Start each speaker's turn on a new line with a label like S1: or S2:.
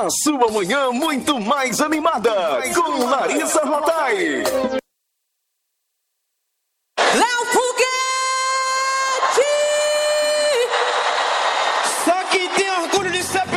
S1: A sua manhã muito mais animada com Larissa Rotai.
S2: Léo Foguete!
S3: Só quem tem orgulho de ser